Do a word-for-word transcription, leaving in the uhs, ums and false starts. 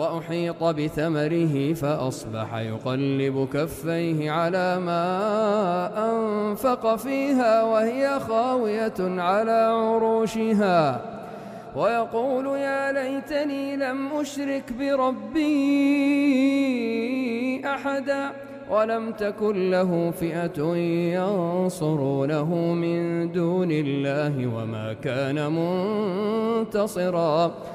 وأحيط بثمره فأصبح يقلب كفيه على ما أنفق فيها وهي خاوية على عروشها ويقول يا ليتني لم أشرك بربي أحدا ولم تكن له فئة ينصرونه من دون الله وما كان منتصرا